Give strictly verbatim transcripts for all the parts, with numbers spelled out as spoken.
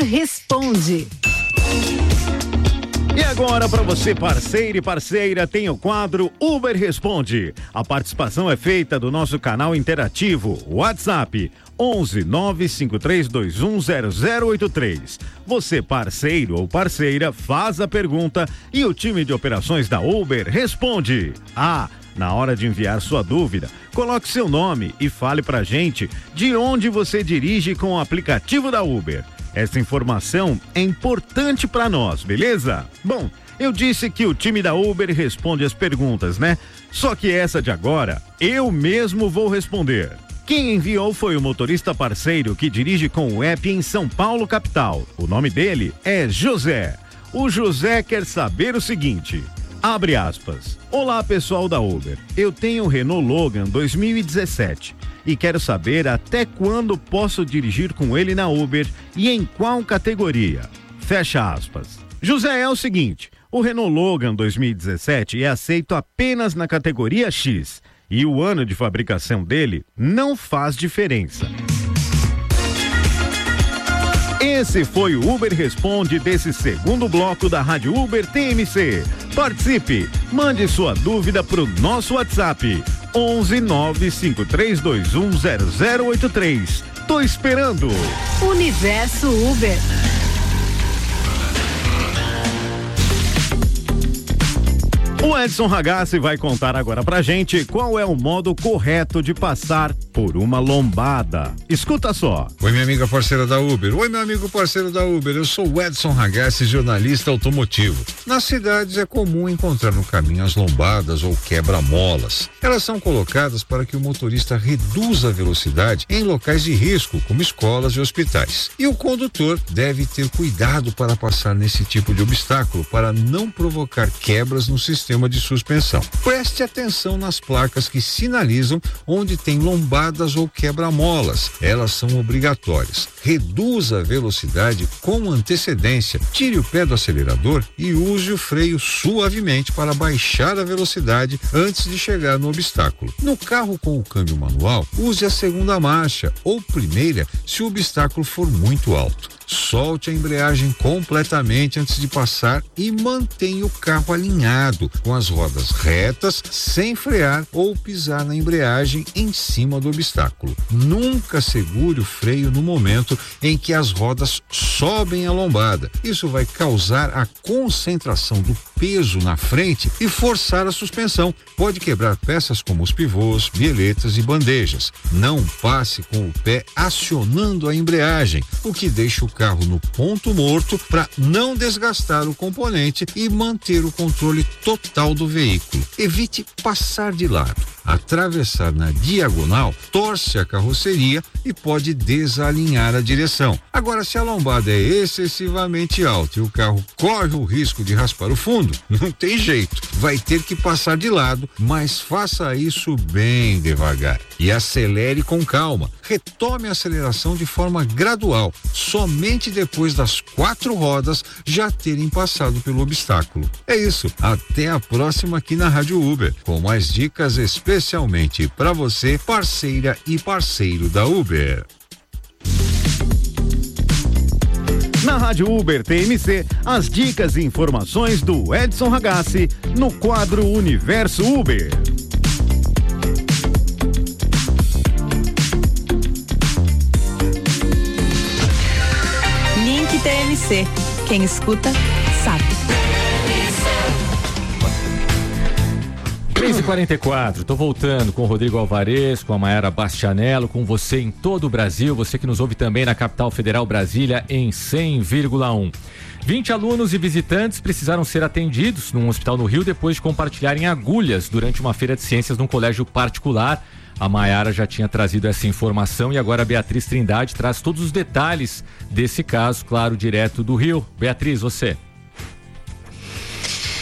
Responde. E agora, para você, parceiro e parceira, tem o quadro Uber Responde. A participação é feita do nosso canal interativo, WhatsApp onze nove cinco três dois um zero zero oito três. Você, parceiro ou parceira, faz a pergunta e o time de operações da Uber responde. Ah, na hora de enviar sua dúvida, coloque seu nome e fale pra gente de onde você dirige com o aplicativo da Uber. Essa informação é importante para nós, beleza? Bom, eu disse que o time da Uber responde as perguntas, né? Só que essa de agora, eu mesmo vou responder. Quem enviou foi o motorista parceiro que dirige com o app em São Paulo, capital. O nome dele é José. O José quer saber o seguinte, abre aspas. Olá, pessoal da Uber. Eu tenho o Renault Logan dois mil e dezessete. E quero saber até quando posso dirigir com ele na Uber e em qual categoria. Fecha aspas. José, é o seguinte, o Renault Logan dois mil e dezessete é aceito apenas na categoria X e o ano de fabricação dele não faz diferença. Esse foi o Uber Responde desse segundo bloco da Rádio Uber T M C. Participe, mande sua dúvida pro nosso WhatsApp onze nove cinco três dois um zero zero oito três. Tô esperando. Universo Uber. O Edson Ragazzi vai contar agora pra gente qual é o modo correto de passar por uma lombada. Escuta só. Oi, minha amiga parceira da Uber. Oi, meu amigo parceiro da Uber. Eu sou o Edson Ragazzi, jornalista automotivo. Nas cidades é comum encontrar no caminho as lombadas ou quebra-molas. Elas são colocadas para que o motorista reduza a velocidade em locais de risco, como escolas e hospitais. E o condutor deve ter cuidado para passar nesse tipo de obstáculo para não provocar quebras no sistema de suspensão. Preste atenção nas placas que sinalizam onde tem lombadas ou quebra-molas. Elas são obrigatórias. Reduza a velocidade com antecedência. Tire o pé do acelerador e use o freio suavemente para baixar a velocidade antes de chegar no obstáculo. No carro com o câmbio manual, use a segunda marcha ou primeira se o obstáculo for muito alto. Solte a embreagem completamente antes de passar e mantenha o carro alinhado, com as rodas retas, sem frear ou pisar na embreagem em cima do obstáculo. Nunca segure o freio no momento em que as rodas sobem a lombada. Isso vai causar a concentração do peso na frente e forçar a suspensão. Pode quebrar peças como os pivôs, bieletas e bandejas. Não passe com o pé acionando a embreagem, o que deixa o carro no ponto morto para não desgastar o componente e manter o controle total do veículo. Evite passar de lado. Atravessar na diagonal torce a carroceria e pode desalinhar a direção. Agora, se a lombada é excessivamente alta e o carro corre o risco de raspar o fundo, não tem jeito, vai ter que passar de lado, mas faça isso bem devagar e acelere com calma. Retome a aceleração de forma gradual, somente depois das quatro rodas já terem passado pelo obstáculo. É isso, até a próxima aqui na Rádio Uber, com mais dicas especiais especialmente para você, parceira e parceiro da Uber. Na Rádio Uber T M C, as dicas e informações do Edson Ragazzi no quadro Universo Uber. Link T M C. Quem escuta, sabe. três e quarenta e quatro, tô voltando com o Rodrigo Alvarez, com a Mayara Bastianello, com você em todo o Brasil, você que nos ouve também na capital federal Brasília em cem vírgula um. vinte alunos e visitantes precisaram ser atendidos num hospital no Rio depois de compartilharem agulhas durante uma feira de ciências num colégio particular. A Mayara já tinha trazido essa informação e agora a Beatriz Trindade traz todos os detalhes desse caso, claro, direto do Rio. Beatriz, você.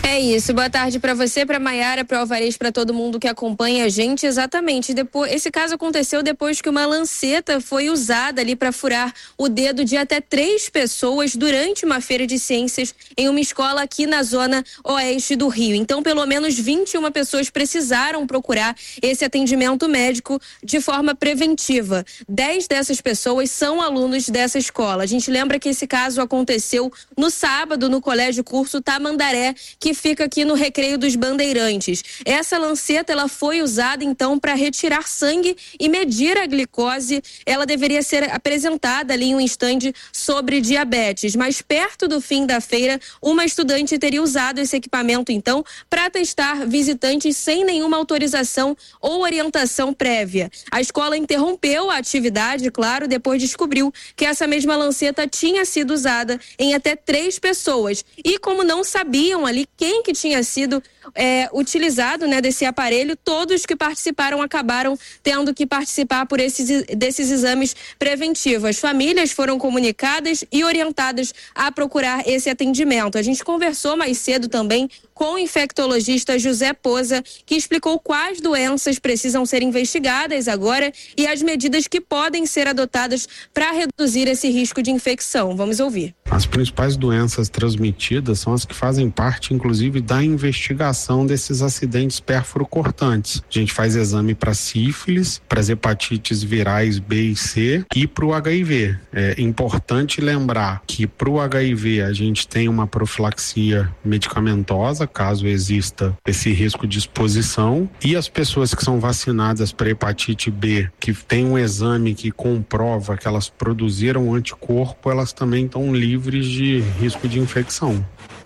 É isso, boa tarde para você, para Maiara, para o Alvarez, para todo mundo que acompanha a gente. Exatamente, depois, esse caso aconteceu depois que uma lanceta foi usada ali para furar o dedo de até três pessoas durante uma feira de ciências em uma escola aqui na zona oeste do Rio. Então, pelo menos vinte e uma pessoas precisaram procurar esse atendimento médico de forma preventiva. Dez dessas pessoas são alunos dessa escola. A gente lembra que esse caso aconteceu no sábado no Colégio Curso Tamandaré, que fica aqui no Recreio dos Bandeirantes. Essa lanceta, ela foi usada então para retirar sangue e medir a glicose. Ela deveria ser apresentada ali em um estande sobre diabetes, mas perto do fim da feira, uma estudante teria usado esse equipamento então para testar visitantes sem nenhuma autorização ou orientação prévia. A escola interrompeu a atividade, claro, depois descobriu que essa mesma lanceta tinha sido usada em até três pessoas. E como não sabiam ali quem que tinha sido é, utilizado, né, desse aparelho, todos que participaram acabaram tendo que participar por esses, desses exames preventivos. As famílias foram comunicadas e orientadas a procurar esse atendimento. A gente conversou mais cedo também com o infectologista José Poza, que explicou quais doenças precisam ser investigadas agora e as medidas que podem ser adotadas para reduzir esse risco de infecção. Vamos ouvir. As principais doenças transmitidas são as que fazem parte, inclusive, da investigação desses acidentes pérfuro-cortantes. A gente faz exame para sífilis, para as hepatites virais B e C e para o H I V. É importante lembrar que para o H I V a gente tem uma profilaxia medicamentosa, caso exista esse risco de exposição, e as pessoas que são vacinadas para hepatite B, que tem um exame que comprova que elas produziram anticorpo, elas também estão livres de risco de infecção.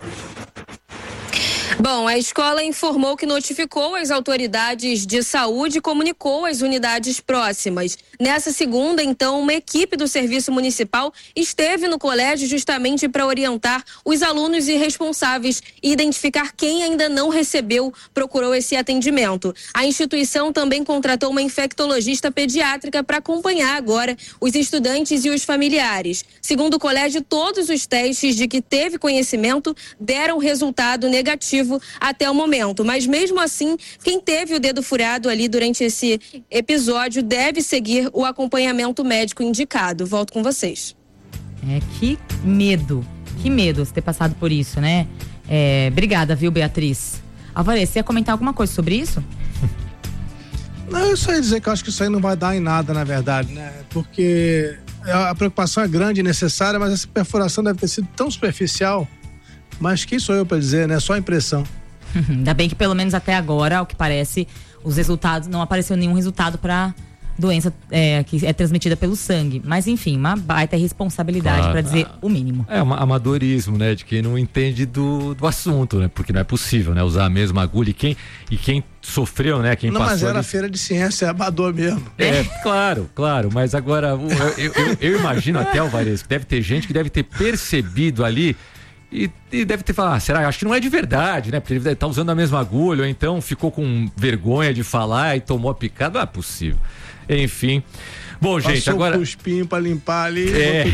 Bom, a escola informou que notificou as autoridades de saúde e comunicou as unidades próximas. Nessa segunda, então, uma equipe do Serviço Municipal esteve no colégio justamente para orientar os alunos e responsáveis e identificar quem ainda não recebeu, procurou esse atendimento. A instituição também contratou uma infectologista pediátrica para acompanhar agora os estudantes e os familiares. Segundo o colégio, todos os testes de que teve conhecimento deram resultado negativo até o momento, mas mesmo assim, quem teve o dedo furado ali durante esse episódio deve seguir o acompanhamento médico indicado. Volto com vocês. É, que medo, que medo você ter passado por isso, né? É, obrigada, viu, Beatriz? Alvarez, você ia comentar alguma coisa sobre isso? Não, eu só ia dizer que eu acho que isso aí não vai dar em nada, na verdade, né? Porque a preocupação é grande e necessária, mas essa perfuração deve ter sido tão superficial. Mas quem sou eu para dizer, né? Só impressão. Ainda bem que pelo menos até agora, ao que parece, os resultados, não apareceu nenhum resultado para doença é, que é transmitida pelo sangue. Mas enfim, uma baita responsabilidade, claro, para dizer o mínimo. É um amadorismo, né? De quem não entende do, do assunto, né? Porque não é possível, né? Usar a mesma agulha e quem, e quem sofreu, né? Quem não, passou mas era ali... feira de ciência, é amador mesmo. É, claro, claro. Mas agora, eu, eu, eu, eu imagino até, Alvarez, que deve ter gente que deve ter percebido ali E, e deve ter falado, ah, será? Acho que não é de verdade, né? Porque ele deve estar usando a mesma agulha, ou então ficou com vergonha de falar e tomou a picada. Não é possível. Enfim. Bom, Passou gente, agora. Um cuspinho pra limpar ali. É.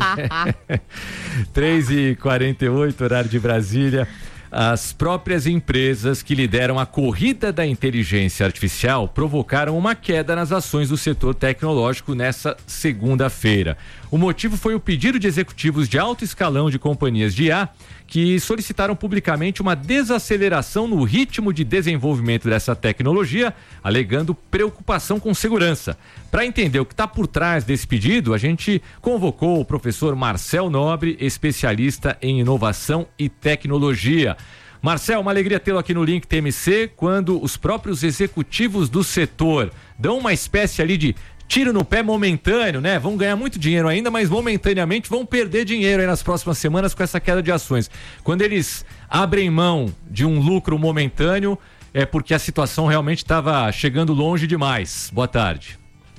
três e quarenta e oito, horário de Brasília. As próprias empresas que lideram a corrida da inteligência artificial provocaram uma queda nas ações do setor tecnológico nessa segunda-feira. O motivo foi o pedido de executivos de alto escalão de companhias de I A que solicitaram publicamente uma desaceleração no ritmo de desenvolvimento dessa tecnologia, alegando preocupação com segurança. Para entender o que está por trás desse pedido, a gente convocou o professor Marcel Nobre, especialista em inovação e tecnologia. Marcel, uma alegria tê-lo aqui no Link T M C, quando os próprios executivos do setor dão uma espécie ali de tiro no pé momentâneo, né? Vão ganhar muito dinheiro ainda, mas momentaneamente vão perder dinheiro aí nas próximas semanas com essa queda de ações. Quando eles abrem mão de um lucro momentâneo, é porque a situação realmente estava chegando longe demais. Boa tarde.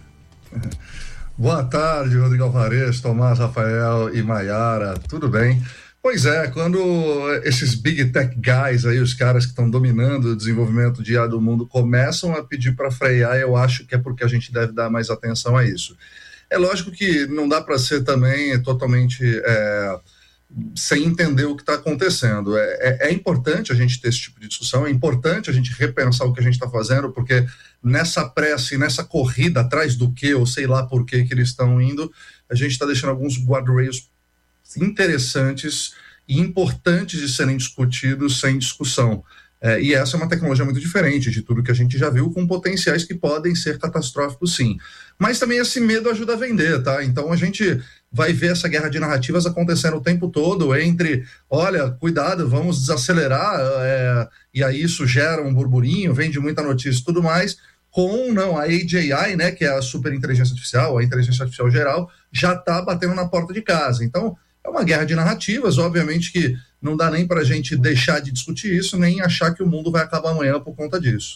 Boa tarde, Rodrigo Alvarez, Tomás, Rafael e Maiara, tudo bem? Pois é, quando esses big tech guys aí, os caras que estão dominando o desenvolvimento de I A do mundo, começam a pedir para frear, eu acho que é porque a gente deve dar mais atenção a isso. É lógico que não dá para ser também totalmente é, sem entender o que está acontecendo. É, é, é importante a gente ter esse tipo de discussão, é importante a gente repensar o que a gente está fazendo, porque nessa pressa e nessa corrida atrás do que, ou sei lá por que que eles estão indo, a gente está deixando alguns guardrails interessantes e importantes de serem discutidos sem discussão. É, e essa é uma tecnologia muito diferente de tudo que a gente já viu, com potenciais que podem ser catastróficos, sim. Mas também esse medo ajuda a vender, tá? Então a gente vai ver essa guerra de narrativas acontecendo o tempo todo entre, olha, cuidado, vamos desacelerar, é, e aí isso gera um burburinho, vende muita notícia e tudo mais, com, não, a A G I, né, que é a super inteligência artificial, a inteligência artificial geral, já está batendo na porta de casa. Então, é uma guerra de narrativas, obviamente que não dá nem para a gente deixar de discutir isso, nem achar que o mundo vai acabar amanhã por conta disso.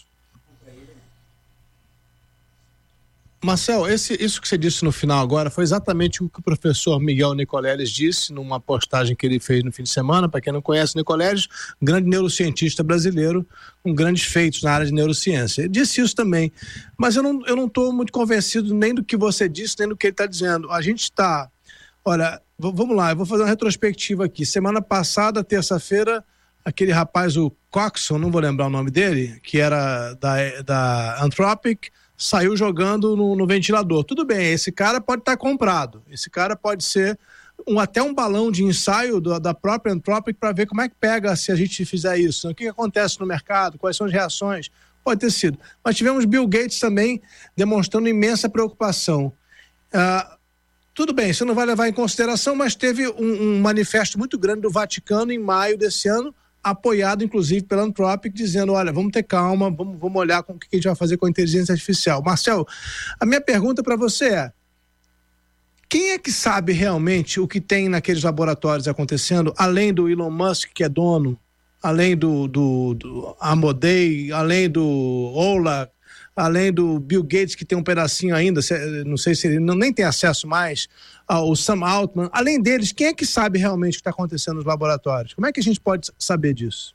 Marcel, esse, isso que você disse no final agora foi exatamente o que o professor Miguel Nicoleles disse numa postagem que ele fez no fim de semana. Para quem não conhece Nicoleles, grande neurocientista brasileiro com grandes feitos na área de neurociência. Ele disse isso também, mas eu não eu não estou muito convencido nem do que você disse, nem do que ele está dizendo. A gente está... Olha, v- vamos lá, eu vou fazer uma retrospectiva aqui. Semana passada, terça-feira, aquele rapaz, o Coxon, não vou lembrar o nome dele, que era da, da Anthropic, saiu jogando no, no ventilador. Tudo bem, esse cara pode estar comprado. Esse cara pode ser um, até um balão de ensaio do, da própria Anthropic para ver como é que pega se a gente fizer isso. O que, que acontece no mercado, quais são as reações. Pode ter sido. Mas tivemos Bill Gates também demonstrando imensa preocupação. Ah, tudo bem, você não vai levar em consideração, mas teve um, um manifesto muito grande do Vaticano em maio desse ano, apoiado inclusive pela Anthropic, dizendo, olha, vamos ter calma, vamos, vamos olhar com o que a gente vai fazer com a inteligência artificial. Marcel, a minha pergunta para você é, quem é que sabe realmente o que tem naqueles laboratórios acontecendo, além do Elon Musk, que é dono, além do, do, do Amodei, além do Ola, além do Bill Gates, que tem um pedacinho ainda, não sei se ele não, nem tem acesso mais, ao Sam Altman, além deles, quem é que sabe realmente o que está acontecendo nos laboratórios? Como é que a gente pode saber disso?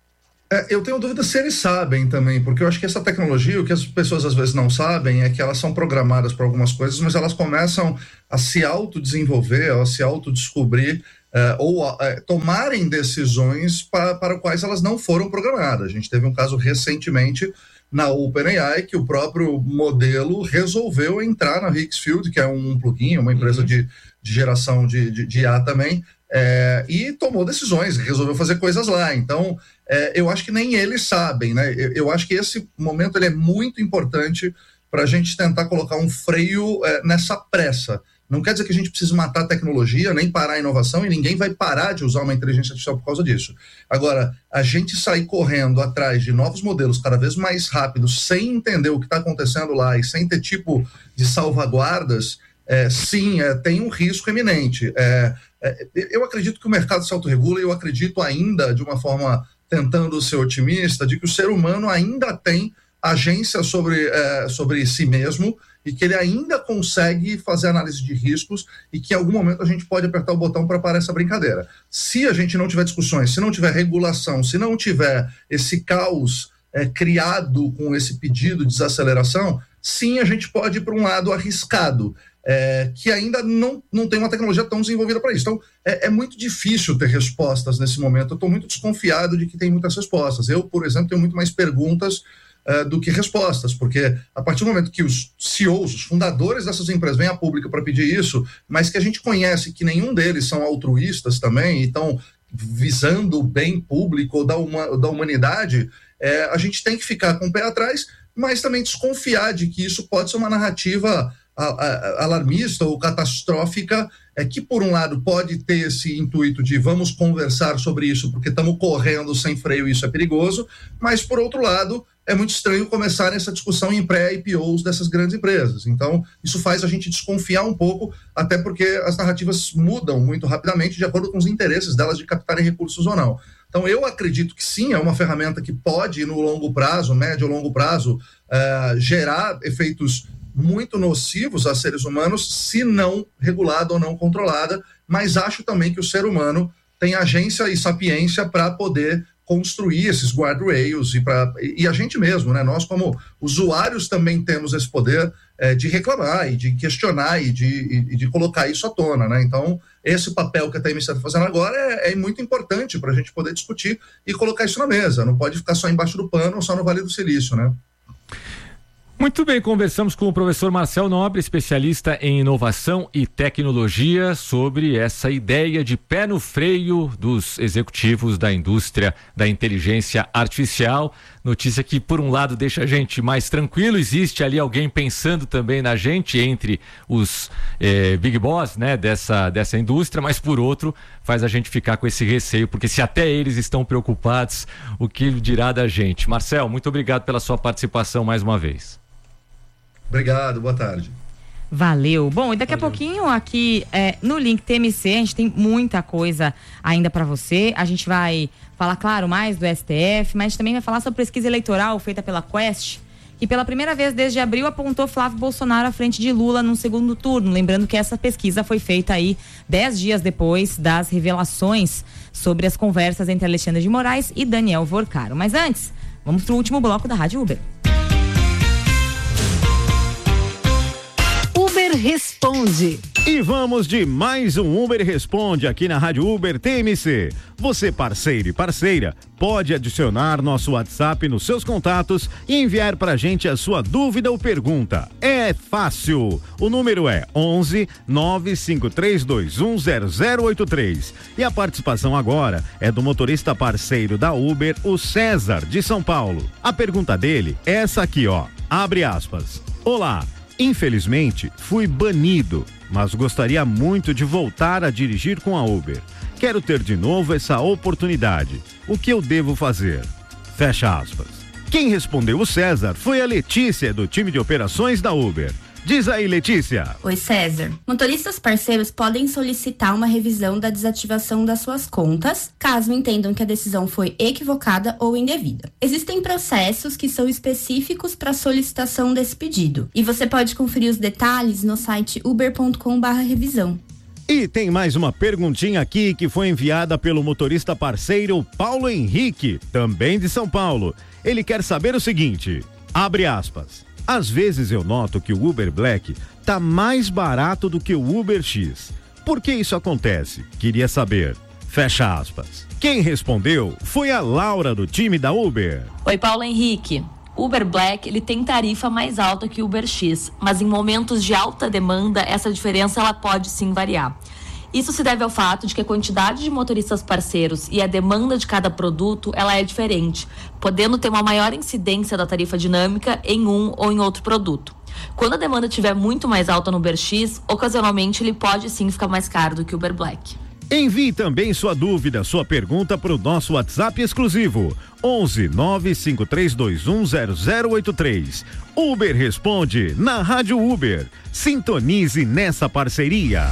É, eu tenho dúvida se eles sabem também, porque eu acho que essa tecnologia, o que as pessoas às vezes não sabem é que elas são programadas para algumas coisas, mas elas começam a se autodesenvolver, a se autodescobrir, é, ou a, a, tomarem decisões para, para quais elas não foram programadas. A gente teve um caso recentemente na OpenAI, que o próprio modelo resolveu entrar na Higgsfield, que é um plugin, uma empresa uhum. de, de geração de, de, de I A também, é, e tomou decisões, resolveu fazer coisas lá. Então, é, eu acho que nem eles sabem, né? Eu, eu acho que esse momento ele é muito importante para a gente tentar colocar um freio é, nessa pressa. Não quer dizer que a gente precise matar a tecnologia, nem parar a inovação, e ninguém vai parar de usar uma inteligência artificial por causa disso. Agora, a gente sair correndo atrás de novos modelos cada vez mais rápidos, sem entender o que está acontecendo lá e sem ter tipo de salvaguardas, é, sim, é, tem um risco eminente. É, é, eu acredito que o mercado se autorregula, e eu acredito ainda, de uma forma tentando ser otimista, de que o ser humano ainda tem agência sobre, é, sobre si mesmo, e que ele ainda consegue fazer análise de riscos, e que em algum momento a gente pode apertar o botão para parar essa brincadeira. Se a gente não tiver discussões, se não tiver regulação, se não tiver esse caos é, criado com esse pedido de desaceleração, sim, a gente pode ir para um lado arriscado, é, que ainda não, não tem uma tecnologia tão desenvolvida para isso. Então, é, é muito difícil ter respostas nesse momento. Eu estou muito desconfiado de que tem muitas respostas. Eu, por exemplo, tenho muito mais perguntas Uh, do que respostas, porque a partir do momento que os C E Os, os fundadores dessas empresas vêm a público para pedir isso, mas que a gente conhece que nenhum deles são altruístas também, e estão visando o bem público ou da, uma, da humanidade, é, a gente tem que ficar com o pé atrás, mas também desconfiar de que isso pode ser uma narrativa a, a, alarmista ou catastrófica, é, que por um lado pode ter esse intuito de vamos conversar sobre isso porque estamos correndo sem freio e isso é perigoso, mas por outro lado é muito estranho começar essa discussão em pré-I P Os dessas grandes empresas. Então, isso faz a gente desconfiar um pouco, até porque as narrativas mudam muito rapidamente de acordo com os interesses delas de captarem recursos ou não. Então, eu acredito que sim, é uma ferramenta que pode, no longo prazo, médio ou longo prazo, uh, gerar efeitos muito nocivos a seres humanos, se não regulada ou não controlada, mas acho também que o ser humano tem agência e sapiência para poder construir esses guardrails, e, pra, e a gente mesmo, né? Nós como usuários também temos esse poder, é, de reclamar e de questionar e de, e, e de colocar isso à tona, né? Então, esse papel que a T M C está fazendo agora é, é muito importante para a gente poder discutir e colocar isso na mesa. Não pode ficar só embaixo do pano ou só no Vale do Silício, né? Muito bem, conversamos com o professor Marcel Nobre, especialista em inovação e tecnologia, sobre essa ideia de pé no freio dos executivos da indústria da inteligência artificial. Notícia que, por um lado, deixa a gente mais tranquilo, existe ali alguém pensando também na gente, entre os eh, big boss, né, dessa, dessa indústria, mas, por outro, faz a gente ficar com esse receio, porque se até eles estão preocupados, o que dirá da gente? Marcel, muito obrigado pela sua participação mais uma vez. Obrigado, boa tarde. Valeu. Bom, e daqui Valeu. a pouquinho aqui é, no link T M C, a gente tem muita coisa ainda para você. A gente vai falar, claro, mais do S T F, mas a gente também vai falar sobre pesquisa eleitoral feita pela Quest, que pela primeira vez desde abril apontou Flávio Bolsonaro à frente de Lula no segundo turno. Lembrando que essa pesquisa foi feita aí dez dias depois das revelações sobre as conversas entre Alexandre de Moraes e Daniel Vorcaro. Mas antes, vamos pro último bloco da Rádio Uber. Uber Responde. E vamos de mais um Uber Responde aqui na Rádio Uber T M C. Você, parceiro e parceira, pode adicionar nosso WhatsApp nos seus contatos e enviar pra gente a sua dúvida ou pergunta. É fácil. O número é onze nove cinco três dois um zero zero oito três. E a participação agora é do motorista parceiro da Uber, o César, de São Paulo. A pergunta dele é essa aqui, ó. Abre aspas. Olá. Infelizmente, fui banido, mas gostaria muito de voltar a dirigir com a Uber. Quero ter de novo essa oportunidade. O que eu devo fazer? Fecha aspas. Quem respondeu o César foi a Letícia, do time de operações da Uber. Diz aí, Letícia. Oi, César. Motoristas parceiros podem solicitar uma revisão da desativação das suas contas, caso entendam que a decisão foi equivocada ou indevida. Existem processos que são específicos para a solicitação desse pedido, e você pode conferir os detalhes no site uber ponto com barra revisão. E tem mais uma perguntinha aqui que foi enviada pelo motorista parceiro Paulo Henrique, também de São Paulo. Ele quer saber o seguinte, abre aspas. Às vezes eu noto que o Uber Black tá mais barato do que o Uber X. Por que isso acontece? Queria saber. Fecha aspas. Quem respondeu foi a Laura, do time da Uber. Oi, Paulo Henrique. Uber Black, ele tem tarifa mais alta que o Uber X, mas em momentos de alta demanda, essa diferença ela pode sim variar. Isso se deve ao fato de que a quantidade de motoristas parceiros e a demanda de cada produto, ela é diferente, podendo ter uma maior incidência da tarifa dinâmica em um ou em outro produto. Quando a demanda estiver muito mais alta no Uber X, ocasionalmente ele pode sim ficar mais caro do que o Uber Black. Envie também sua dúvida, sua pergunta para o nosso WhatsApp exclusivo, onze nove cinco três dois um zero zero oito três. Uber Responde na Rádio Uber. Sintonize nessa parceria.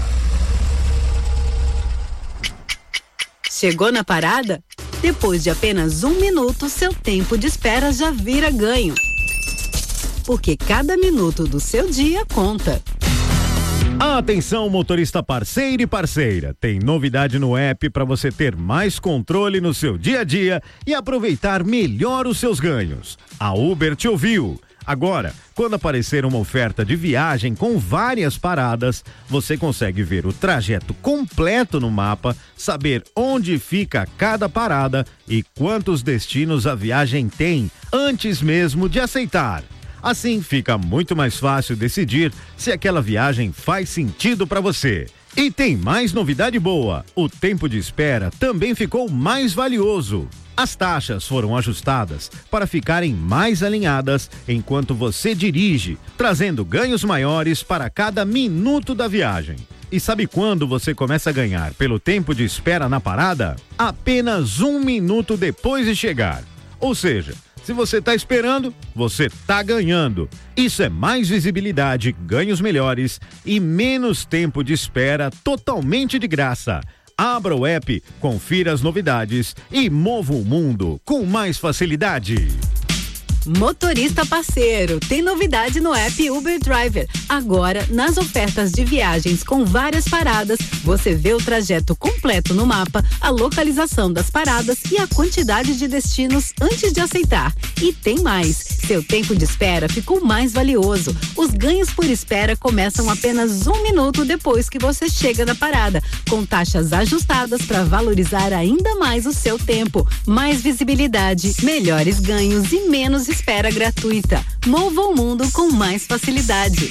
Chegou na parada? Depois de apenas um minuto, seu tempo de espera já vira ganho. Porque cada minuto do seu dia conta. Atenção, motorista parceiro e parceira. Tem novidade no app para você ter mais controle no seu dia a dia e aproveitar melhor os seus ganhos. A Uber te ouviu. Agora, quando aparecer uma oferta de viagem com várias paradas, você consegue ver o trajeto completo no mapa, saber onde fica cada parada e quantos destinos a viagem tem antes mesmo de aceitar. Assim, fica muito mais fácil decidir se aquela viagem faz sentido para você. E tem mais novidade boa: o tempo de espera também ficou mais valioso. As taxas foram ajustadas para ficarem mais alinhadas enquanto você dirige, trazendo ganhos maiores para cada minuto da viagem. E sabe quando você começa a ganhar pelo tempo de espera na parada? Apenas um minuto depois de chegar. Ou seja, se você está esperando, você está ganhando. Isso é mais visibilidade, ganhos melhores e menos tempo de espera totalmente de graça. Abra o app, confira as novidades e mova o mundo com mais facilidade. Motorista parceiro, tem novidade no app Uber Driver. Agora, nas ofertas de viagens com várias paradas, você vê o trajeto completo no mapa, a localização das paradas e a quantidade de destinos antes de aceitar. E tem mais, Seu tempo de espera ficou mais valioso. Os ganhos por espera começam apenas um minuto depois que você chega na parada, com taxas ajustadas para valorizar ainda mais o seu tempo. Mais visibilidade, melhores ganhos e menos espera gratuita. Mova o mundo com mais facilidade.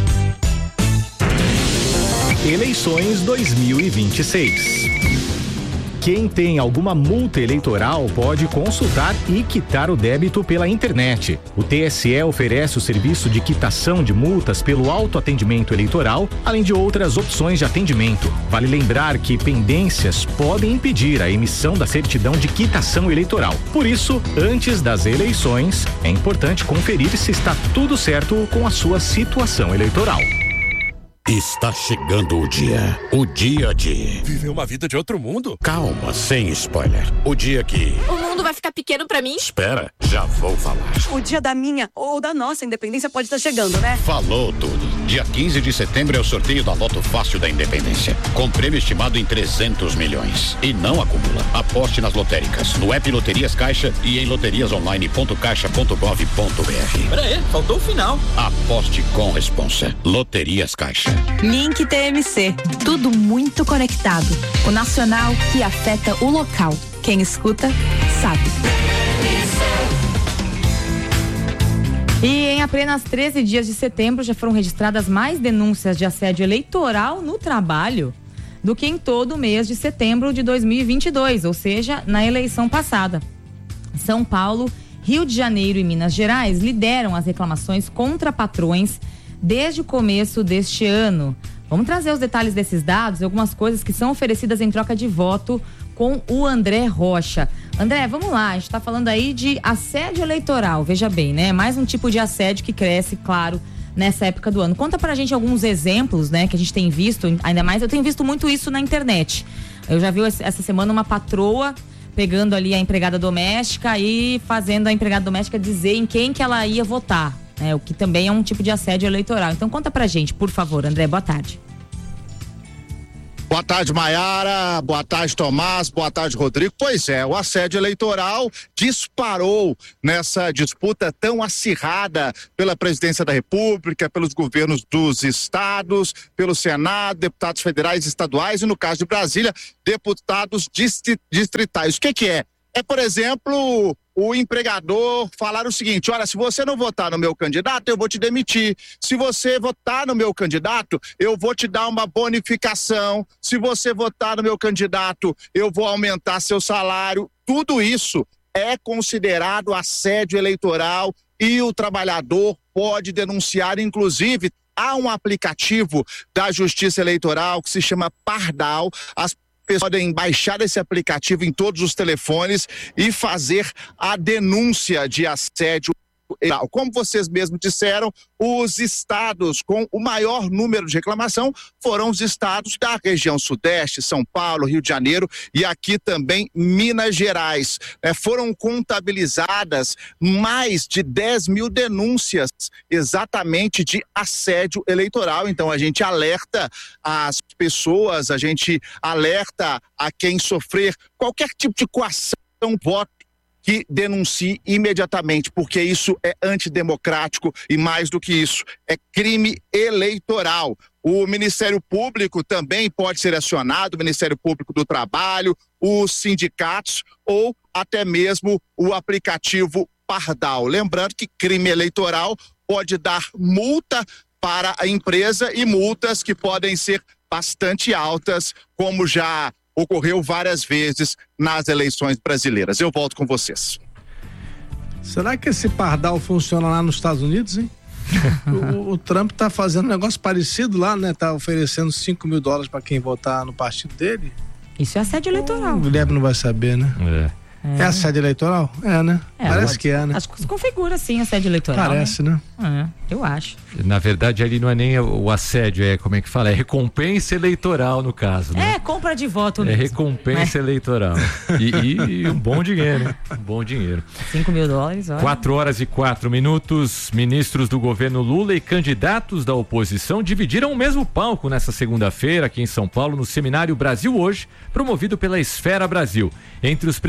Eleições dois mil e vinte e seis. Quem tem alguma multa eleitoral pode consultar e quitar o débito pela internet. O T S E oferece o serviço de quitação de multas pelo autoatendimento eleitoral, além de outras opções de atendimento. Vale lembrar que pendências podem impedir a emissão da certidão de quitação eleitoral. Por isso, antes das eleições, é importante conferir se está tudo certo com a sua situação eleitoral. Está chegando o dia, o dia de... Viver uma vida de outro mundo? Calma, sem spoiler. O dia que... O mundo vai ficar pequeno pra mim? Espera, já vou falar. O dia da minha ou da nossa independência pode estar chegando, né? Falou tudo. Dia quinze de setembro é o sorteio da Loto Fácil da Independência, com prêmio estimado em trezentos milhões. E não acumula. Aposte nas lotéricas, no app Loterias Caixa e em loterias online ponto caixa ponto gov ponto br. Pera aí, faltou o final. Aposte com responsa. Loterias Caixa. Link T M C, tudo muito conectado. O nacional que afeta o local. Quem escuta, sabe. E em apenas treze dias de setembro já foram registradas mais denúncias de assédio eleitoral no trabalho do que em todo o mês de setembro de dois mil e vinte e dois, ou seja, na eleição passada. São Paulo, Rio de Janeiro e Minas Gerais lideram as reclamações contra patrões desde o começo deste ano. Vamos trazer os detalhes desses dados e algumas coisas que são oferecidas em troca de voto com o André Rocha. André, vamos lá, a gente está falando aí de assédio eleitoral, veja bem, né? Mais um tipo de assédio que cresce, claro, nessa época do ano. Conta pra gente alguns exemplos, né, que a gente tem visto, ainda mais eu tenho visto muito isso na internet. Eu já vi essa semana uma patroa pegando ali a empregada doméstica e fazendo a empregada doméstica dizer em quem que ela ia votar. É, o que também é um tipo de assédio eleitoral. Então conta pra gente, por favor, André, boa tarde. Boa tarde, Maiara. Boa tarde, Tomás. Boa tarde, Rodrigo. Pois é, o assédio eleitoral disparou nessa disputa tão acirrada pela presidência da República, pelos governos dos estados, pelo Senado, deputados federais e estaduais e, no caso de Brasília, deputados distritais. O que que é? É, por exemplo, o empregador falar o seguinte: olha, se você não votar no meu candidato, eu vou te demitir. Se você votar no meu candidato, eu vou te dar uma bonificação. Se você votar no meu candidato, eu vou aumentar seu salário. Tudo isso é considerado assédio eleitoral e o trabalhador pode denunciar. Inclusive, há um aplicativo da Justiça Eleitoral que se chama Pardal. As podem baixar esse aplicativo em todos os telefones e fazer a denúncia de assédio eleitoral. Como vocês mesmos disseram, os estados com o maior número de reclamação foram os estados da região sudeste, São Paulo, Rio de Janeiro e aqui também Minas Gerais. É, foram contabilizadas mais de dez mil denúncias exatamente de assédio eleitoral. Então a gente alerta as pessoas, a gente alerta a quem sofrer qualquer tipo de coação, voto, que denuncie imediatamente, porque isso é antidemocrático e, mais do que isso, é crime eleitoral. O Ministério Público também pode ser acionado, o Ministério Público do Trabalho, os sindicatos ou até mesmo o aplicativo Pardal. Lembrando que crime eleitoral pode dar multa para a empresa e multas que podem ser bastante altas, como já ocorreu várias vezes nas eleições brasileiras. Eu volto com vocês. Será que esse Pardal funciona lá nos Estados Unidos, hein? o, o Trump tá fazendo um negócio parecido lá, né? Tá oferecendo cinco mil dólares para quem votar no partido dele. Isso é assédio eleitoral. O Guilherme não vai saber, né? É. É, é assédio eleitoral? É, né? É, Parece que é, né? Acho que se configura, sim, assédio eleitoral. Parece, né? né? É, eu acho. Na verdade, ali não é nem o assédio, é, como é que fala? É recompensa eleitoral, no caso, né? É, compra de voto mesmo. É recompensa é. eleitoral. E, e, e um bom dinheiro, hein? Um bom dinheiro. cinco mil dólares, olha. Quatro horas e quatro minutos. Ministros do governo Lula e candidatos da oposição dividiram o mesmo palco nessa segunda-feira aqui em São Paulo, no seminário Brasil Hoje, promovido pela Esfera Brasil. Entre os presentes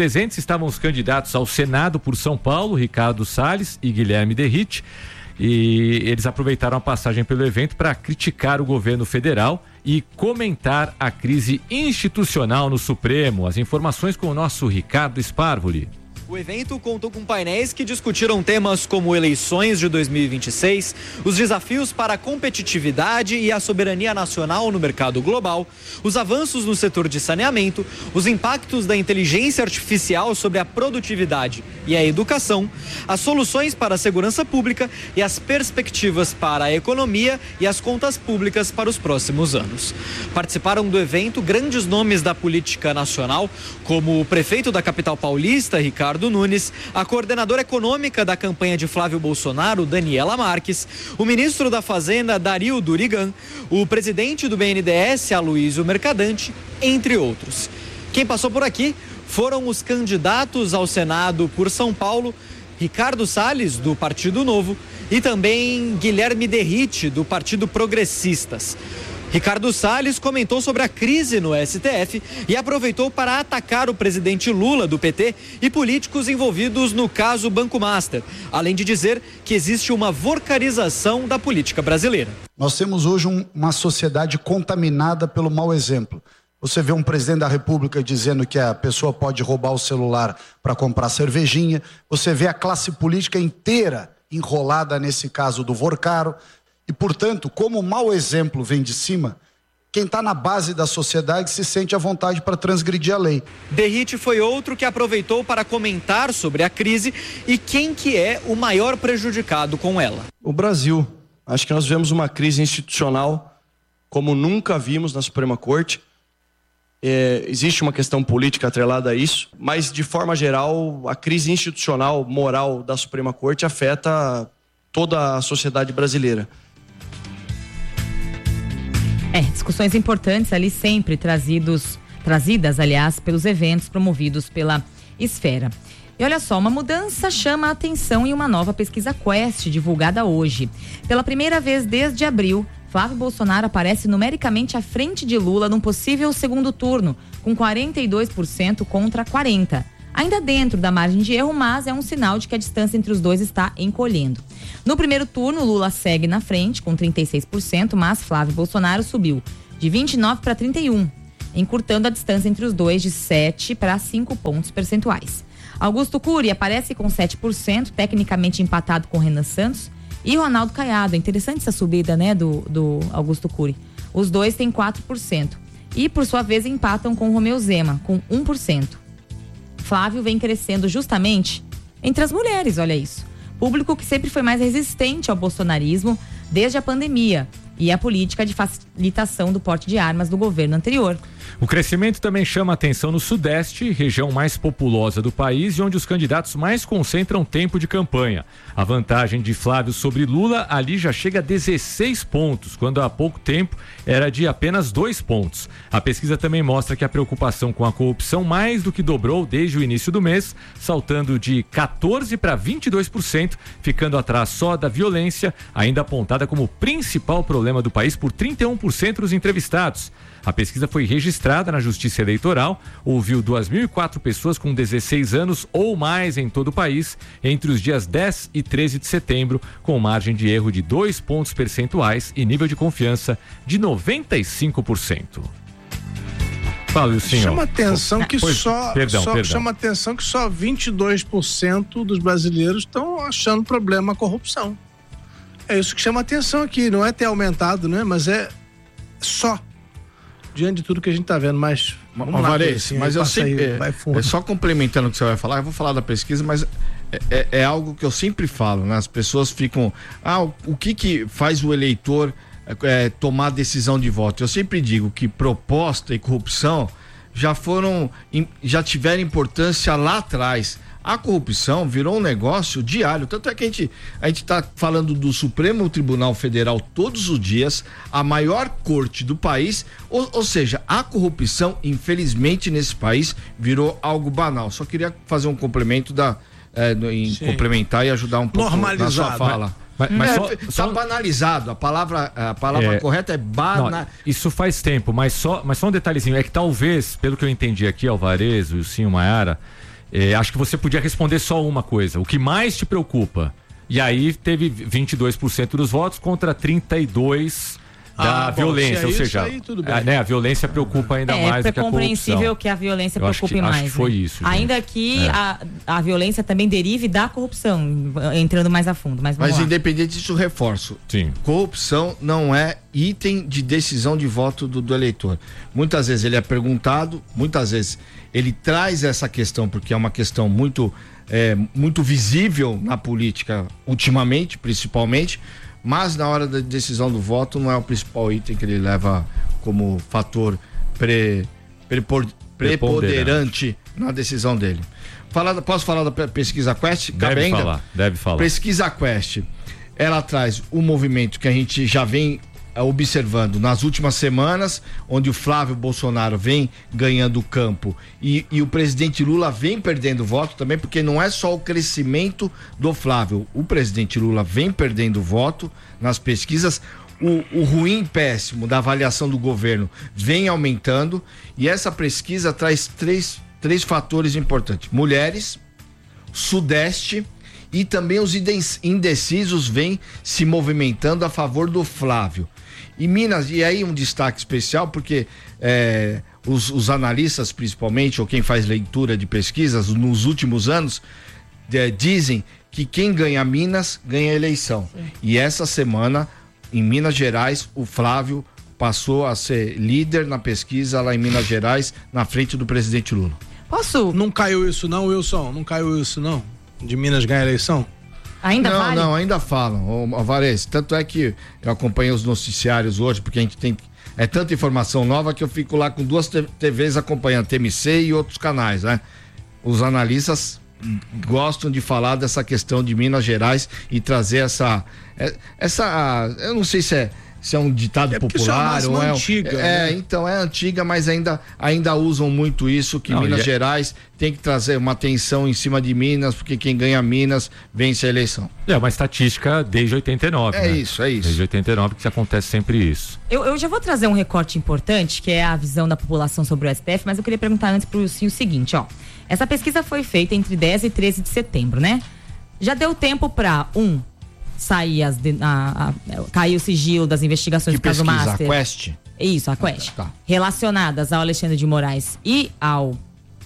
estavam os candidatos ao Senado por São Paulo, Ricardo Salles e Guilherme Derrite, e eles aproveitaram a passagem pelo evento para criticar o governo federal e comentar a crise institucional no Supremo. As informações com o nosso Ricardo Sparvoli. O evento contou com painéis que discutiram temas como eleições de dois mil e vinte e seis, os desafios para a competitividade e a soberania nacional no mercado global, os avanços no setor de saneamento, os impactos da inteligência artificial sobre a produtividade e a educação, as soluções para a segurança pública e as perspectivas para a economia e as contas públicas para os próximos anos. Participaram do evento grandes nomes da política nacional, como o prefeito da capital paulista, Ricardo Nunes, a coordenadora econômica da campanha de Flávio Bolsonaro, Daniela Marques, o ministro da Fazenda, Dario Durigan, o presidente do B N D E S, Aloysio Mercadante, entre outros. Quem passou por aqui foram os candidatos ao Senado por São Paulo, Ricardo Salles, do Partido Novo, e também Guilherme Derrite, do Partido Progressistas. Ricardo Salles comentou sobre a crise no S T F e aproveitou para atacar o presidente Lula, do P T, e políticos envolvidos no caso Banco Master, além de dizer que existe uma vorcarização da política brasileira. Nós temos hoje um, uma sociedade contaminada pelo mau exemplo. Você vê um presidente da República dizendo que a pessoa pode roubar o celular para comprar cervejinha. Você vê a classe política inteira enrolada nesse caso do Vorcaro. E, portanto, como o mau exemplo vem de cima, quem está na base da sociedade se sente à vontade para transgredir a lei. Derrite foi outro que aproveitou para comentar sobre a crise e quem que é o maior prejudicado com ela. O Brasil. Acho que nós vivemos uma crise institucional como nunca vimos na Suprema Corte. É, existe uma questão política atrelada a isso, mas, de forma geral, a crise institucional, moral da Suprema Corte afeta toda a sociedade brasileira. É, discussões importantes ali sempre trazidos, trazidas, aliás, pelos eventos promovidos pela Esfera. E olha só, uma mudança chama a atenção em uma nova pesquisa Quest, divulgada hoje. Pela primeira vez desde abril, Flávio Bolsonaro aparece numericamente à frente de Lula num possível segundo turno, com quarenta e dois por cento contra quarenta por cento. Ainda dentro da margem de erro, mas é um sinal de que a distância entre os dois está encolhendo. No primeiro turno, Lula segue na frente com trinta e seis por cento, mas Flávio Bolsonaro subiu de vinte e nove para trinta e um, encurtando a distância entre os dois de sete para cinco pontos percentuais. Augusto Cury aparece com sete por cento, tecnicamente empatado com Renan Santos, e Ronaldo Caiado. É interessante essa subida, né, do, do Augusto Cury. Os dois têm quatro por cento e, por sua vez, empatam com Romeu Zema, com um por cento. Flávio vem crescendo justamente entre as mulheres, olha isso. Público que sempre foi mais resistente ao bolsonarismo desde a pandemia e a política de facilitação do porte de armas do governo anterior. O crescimento também chama atenção no Sudeste, região mais populosa do país e onde os candidatos mais concentram tempo de campanha. A vantagem de Flávio sobre Lula ali já chega a dezesseis pontos, quando há pouco tempo era de apenas dois pontos. A pesquisa também mostra que a preocupação com a corrupção mais do que dobrou desde o início do mês, saltando de quatorze para vinte e dois por cento, ficando atrás só da violência, ainda apontada como principal problema do país por trinta e um por cento dos entrevistados. A pesquisa foi registrada na Justiça Eleitoral, ouviu duas mil e quatro pessoas com dezesseis anos ou mais em todo o país entre os dias dez e treze de setembro, com margem de erro de dois pontos percentuais e nível de confiança de noventa e cinco por cento. Fala, senhor. Chama atenção que pois, só, perdão, só perdão. chama atenção que só vinte e dois por cento dos brasileiros estão achando problema a corrupção. É isso que chama atenção aqui, não é ter aumentado, né? Mas é só diante de tudo que a gente tá vendo, mas vamos lá, Varese, assim, mas eu sempre, aí, vai fundo. é, só complementando o que você vai falar, eu vou falar da pesquisa, mas é, é, é algo que eu sempre falo, né? As pessoas ficam, ah, o, o que que faz o eleitor é, tomar decisão de voto? Eu sempre digo que proposta e corrupção já foram, já tiveram importância lá atrás. A corrupção virou um negócio diário, tanto é que a gente a gente está falando do Supremo Tribunal Federal todos os dias, a maior corte do país, ou, ou seja, a corrupção, infelizmente, nesse país virou algo banal. Só queria fazer um complemento da é, em complementar e ajudar um pouco na sua fala. Mas, mas é, só, tá só... banalizado, a palavra, a palavra É, correta é banal. Não, isso faz tempo, mas só, mas só um detalhezinho, é que talvez, pelo que eu entendi aqui, Alvarez, o Sim, Maiara, É, acho que você podia responder só uma coisa. O que mais te preocupa? E aí teve vinte e dois por cento dos votos contra trinta e dois por cento da Ah, bom, violência, se é ou isso, seja, aí tudo bem. a, né, a violência preocupa ainda É, mais é do que a corrupção. compreensível que a violência Eu acho preocupe que- mais. acho que foi né? isso, gente. Ainda que É. a, a violência também derive da corrupção, entrando mais a fundo. Mas, vamos Mas lá. independente disso, reforço. Sim. Corrupção não é item de decisão de voto do, do eleitor. Muitas vezes ele é perguntado, muitas vezes ele traz essa questão, porque é uma questão muito, é, muito visível na política, ultimamente, principalmente, mas na hora da decisão do voto não é o principal item que ele leva como fator pre, prepor, preponderante na decisão dele. Falar, posso falar da pe- pesquisa Quest? Cabe Deve ainda? falar, deve falar. Pesquisa Quest, ela traz um movimento que a gente já vem eh, observando nas últimas semanas, onde o Flávio Bolsonaro vem ganhando o campo e, e o presidente Lula vem perdendo voto também, porque não é só o crescimento do Flávio, o presidente Lula vem perdendo voto nas pesquisas. O, o ruim péssimo da avaliação do governo vem aumentando, e essa pesquisa traz três, três fatores importantes: mulheres, Sudeste, e também os inde- indecisos vêm se movimentando a favor do Flávio. E Minas, e aí um destaque especial, porque é, os, os analistas, principalmente, ou quem faz leitura de pesquisas, nos últimos anos, é, dizem que quem ganha Minas ganha a eleição. Sim. E essa semana, em Minas Gerais, o Flávio passou a ser líder na pesquisa lá em Minas Gerais, na frente do presidente Lula. Posso? Não caiu isso não, Wilson? Não caiu isso não? De Minas ganhar a eleição? Ainda não, vale? Não, ainda falam, ô, Alvarez. Tanto é que eu acompanho os noticiários hoje, porque a gente tem. É tanta informação nova que eu fico lá com duas T Vs acompanhando, T M C e outros canais, né? Os analistas gostam de falar dessa questão de Minas Gerais e trazer essa. Essa. Eu não sei se é. Se é um ditado é popular isso é ou uma é. antiga, é, né? então é antiga, mas ainda, ainda usam muito isso, que Não, Minas é... Gerais tem que trazer uma atenção em cima de Minas, porque quem ganha Minas vence a eleição. É uma estatística desde oitenta e nove. É né? isso, é isso. Desde oitenta e nove que acontece sempre isso. Eu, eu já vou trazer um recorte importante, que é a visão da população sobre o S T F, mas eu queria perguntar antes pro Sim o seguinte, ó. Essa pesquisa foi feita entre dez e treze de setembro, né? Já deu tempo pra, um, sair as de, a, a, cair o sigilo das investigações Que do caso pesquisa? Master. A Quest? Isso, a Quest. Ah, tá. Relacionadas ao Alexandre de Moraes e ao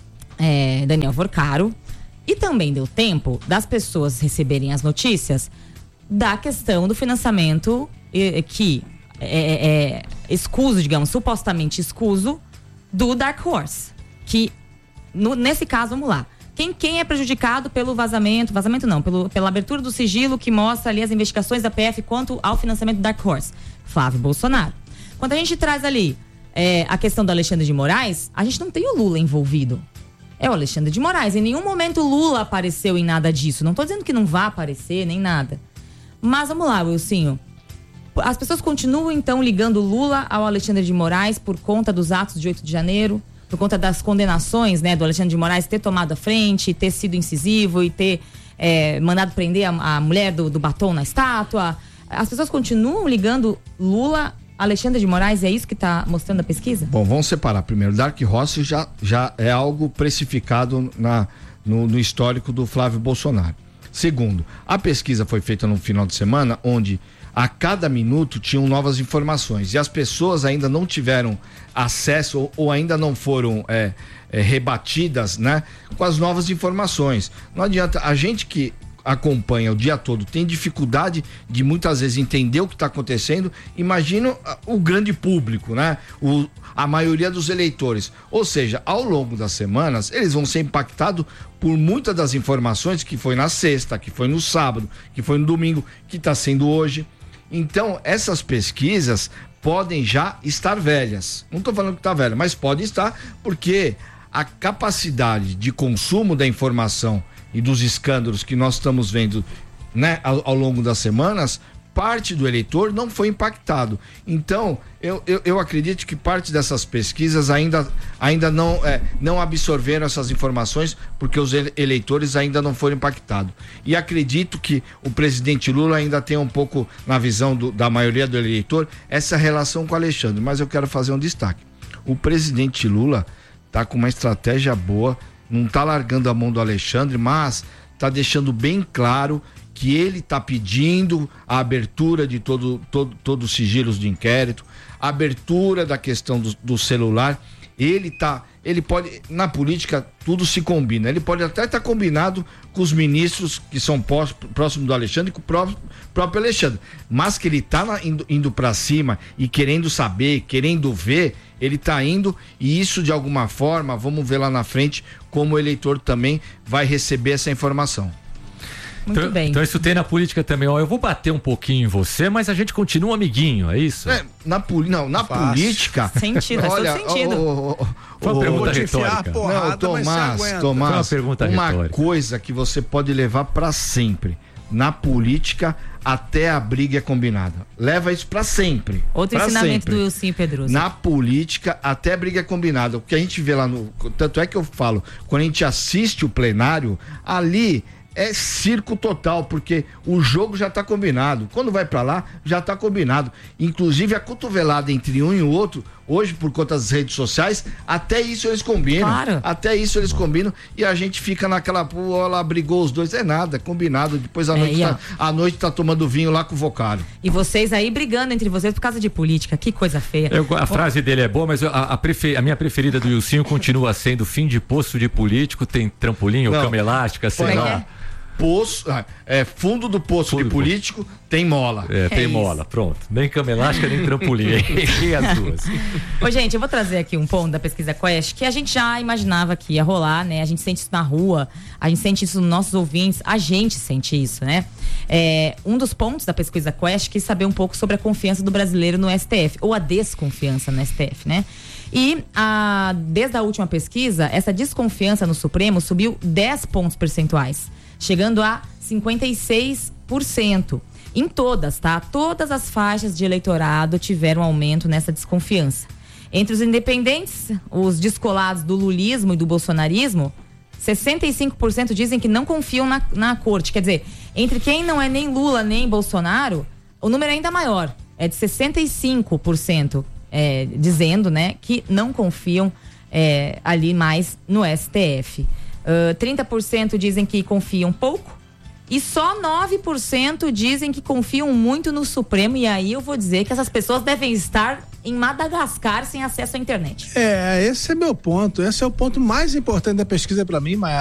é, Daniel Vorcaro. E também deu tempo das pessoas receberem as notícias da questão do financiamento eh, que é, é escuso, digamos, supostamente escuso, do Dark Horse. Que, no, nesse caso, vamos lá. Quem, quem é prejudicado pelo vazamento, vazamento não, pelo, pela abertura do sigilo que mostra ali as investigações da P F quanto ao financiamento do Dark Horse? Flávio Bolsonaro. Quando a gente traz ali é, a questão do Alexandre de Moraes, a gente não tem o Lula envolvido. É o Alexandre de Moraes. Em nenhum momento o Lula apareceu em nada disso. Não tô dizendo que não vá aparecer, nem nada. Mas vamos lá, Wilsinho. As pessoas continuam, então, ligando Lula ao Alexandre de Moraes por conta dos atos de oito de janeiro, por conta das condenações, né, do Alexandre de Moraes ter tomado a frente, ter sido incisivo e ter é, mandado prender a, a mulher do, do batom na estátua. As pessoas continuam ligando Lula, Alexandre de Moraes, é isso que está mostrando a pesquisa? Bom, vamos separar. Primeiro, Dark Horse já, já é algo precificado na, no, no histórico do Flávio Bolsonaro. Segundo, a pesquisa foi feita no final de semana, onde a cada minuto tinham novas informações e as pessoas ainda não tiveram acesso ou, ou ainda não foram é, é, rebatidas, né, com as novas informações. Não adianta, a gente que acompanha o dia todo tem dificuldade de muitas vezes entender o que está acontecendo. Imagina o grande público, né? O, a maioria dos eleitores. Ou seja, ao longo das semanas, eles vão ser impactados por muitas das informações que foi na sexta, que foi no sábado, que foi no domingo, que está sendo hoje. Então, essas pesquisas podem já estar velhas. Não estou falando que está velha, mas pode estar, porque a capacidade de consumo da informação e dos escândalos que nós estamos vendo, né, ao, ao longo das semanas, parte do eleitor não foi impactado. Então, eu, eu, eu acredito que parte dessas pesquisas ainda, ainda não, é, não absorveram essas informações, porque os eleitores ainda não foram impactados. E acredito que o presidente Lula ainda tem um pouco, na visão do, da maioria do eleitor, essa relação com o Alexandre. Mas eu quero fazer um destaque. O presidente Lula está com uma estratégia boa não está largando a mão do Alexandre, mas está deixando bem claro que ele está pedindo a abertura de todo, todo, todos os sigilos de inquérito, a abertura da questão do, do celular. Ele tá, ele pode, na política tudo se combina, ele pode até estar tá combinado com os ministros que são pós, próximos do Alexandre, com o próprio, próprio Alexandre, mas que ele tá na, indo, indo para cima e querendo saber, querendo ver, ele tá indo, e isso de alguma forma, vamos ver lá na frente como o eleitor também vai receber essa informação. Muito então, bem. Então isso tem na política também, ó, eu vou bater um pouquinho em você, mas a gente continua amiguinho, é isso? É, na, poli não, na Fácil. política... Sentido, faz olha, todo sentido. Oh, oh, oh, Foi uma oh, pergunta oh, retórica. Porrada, não, Tomás, Tomás, Foi uma pergunta uma retórica. coisa que você pode levar pra sempre, na política, até a briga é combinada. Leva isso pra sempre. Outro pra ensinamento sempre. do Wilson Pedroso. Na política, até a briga é combinada. O que a gente vê lá no... Tanto é que eu falo, quando a gente assiste o plenário, ali... é circo total, porque o jogo já tá combinado. Quando vai pra lá, já tá combinado. Inclusive a cotovelada entre um e o outro, hoje por conta das redes sociais, até isso eles combinam. Claro. Até isso eles combinam e a gente fica naquela, pô, ela brigou os dois, é nada, combinado. Depois a É, noite, e tá, a noite tá tomando vinho lá com o vocário. E vocês aí brigando entre vocês por causa de política, que coisa feia. Eu, a frase dele é boa, mas eu, a, a, prefer, a minha preferida do Wilson continua sendo fim de poço de político, tem trampolim ou Não. cama elástica, sei Como é lá. que é? Poço, é fundo do poço Fundo de do político, tem mola. É, tem É mola, pronto. Nem cama elástica, nem trampolim. Errei as duas. Ô, gente, eu vou trazer aqui um ponto da pesquisa Quest que a gente já imaginava que ia rolar, né? A gente sente isso na rua, a gente sente isso nos nossos ouvintes, a gente sente isso, né? É, um dos pontos da pesquisa Quest quis saber um pouco sobre a confiança do brasileiro no S T F, ou a desconfiança no S T F, né? E a, desde a última pesquisa, essa desconfiança no Supremo subiu dez pontos percentuais, chegando a cinquenta e seis por cento. Em todas, tá? Todas as faixas de eleitorado tiveram aumento nessa desconfiança. Entre os independentes, os descolados do lulismo e do bolsonarismo, sessenta e cinco por cento dizem que não confiam na, na corte. Quer dizer, entre quem não é nem Lula nem Bolsonaro, o número é ainda maior. É de sessenta e cinco por cento é, dizendo, né, que não confiam é, ali mais no S T F. Uh, trinta por cento dizem que confiam pouco e só nove por cento dizem que confiam muito no Supremo. E aí eu vou dizer que essas pessoas devem estar em Madagascar sem acesso à internet. É, esse é meu ponto. Esse é o ponto mais importante da pesquisa para mim, Maia.